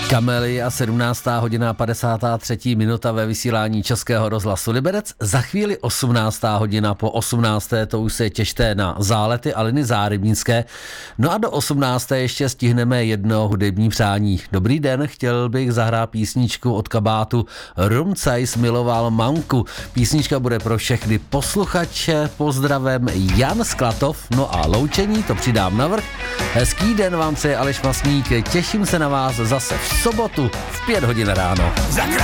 Kamely a 17. hodina 53. minuta ve vysílání Českého rozhlasu Liberec. Za chvíli 18. hodina, po 18. to už se těšte na zálety Aliny Zárybnické. No a do 18. ještě stihneme jedno hudební přání. Dobrý den, chtěl bych zahrát písničku od kabátu Rumcajs miloval mamku. Písnička bude pro všechny posluchače. Pozdravem Jan Sklatov. No a loučení to přidám navrch. Hezký den vám přeje Aleš Masník. Těším se na vás zase v sobotu v 5 hodin ráno.